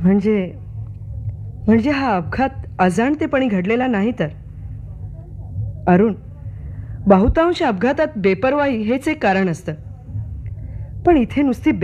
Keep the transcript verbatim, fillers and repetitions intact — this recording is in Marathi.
म्हणजे म्हणजे हा अपघात अजाणतेपणी घडलेला नाही तर? अरुण, बहुतांश अपघातात बेपर्वाई हेच एक कारण असतं, पण इथे नुसती